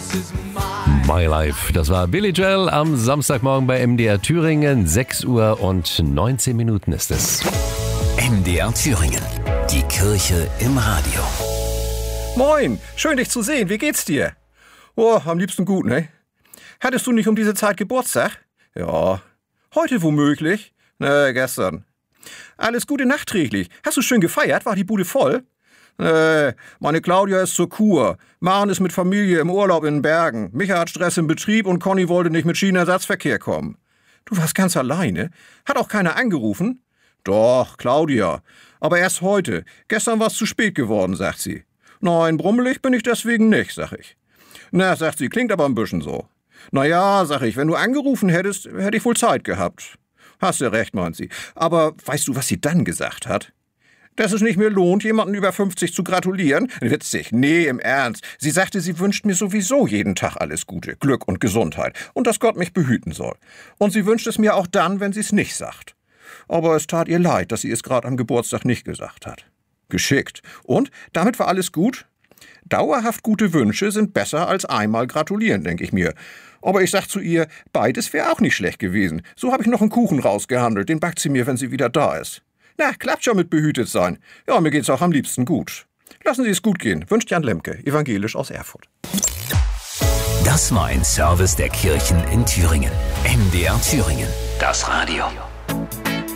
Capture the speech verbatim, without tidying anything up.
My Life, das war Billy Joel am Samstagmorgen bei M D R Thüringen. sechs Uhr und neunzehn Minuten ist es. M D R Thüringen, die Kirche im Radio. Moin, schön dich zu sehen. Wie geht's dir? Oh, am liebsten gut, ne? Hattest du nicht um diese Zeit Geburtstag? Ja. Heute womöglich? Ne, gestern. Alles Gute nachträglich. Hast du schön gefeiert? War die Bude voll? Nee, meine Claudia ist zur Kur. Maren ist mit Familie im Urlaub in den Bergen. Micha hat Stress im Betrieb und Conny wollte nicht mit Schienenersatzverkehr kommen. Du warst ganz alleine? Hat auch keiner angerufen? Doch, Claudia. Aber erst heute. Gestern war es zu spät geworden, sagt sie. Nein, brummelig bin ich deswegen nicht, sag ich. Na, sagt sie, klingt aber ein bisschen so. Na ja, sag ich, wenn du angerufen hättest, hätte ich wohl Zeit gehabt. Hast du recht, meint sie. Aber weißt du, was sie dann gesagt hat? Dass es nicht mehr lohnt, jemanden über fünfzig zu gratulieren? Witzig, nee, im Ernst. Sie sagte, sie wünscht mir sowieso jeden Tag alles Gute, Glück und Gesundheit und dass Gott mich behüten soll. Und sie wünscht es mir auch dann, wenn sie es nicht sagt. Aber es tat ihr leid, dass sie es gerade am Geburtstag nicht gesagt hat. Geschickt. Und damit war alles gut? Dauerhaft gute Wünsche sind besser als einmal gratulieren, denke ich mir. Aber ich sag zu ihr, beides wäre auch nicht schlecht gewesen. So habe ich noch einen Kuchen rausgehandelt, den backt sie mir, wenn sie wieder da ist. Na, klappt schon mit behütet sein. Ja, mir geht's auch am liebsten gut. Lassen Sie es gut gehen, wünscht Jan Lemke, evangelisch aus Erfurt. Das war ein Service der Kirchen in Thüringen. M D R Thüringen, das Radio.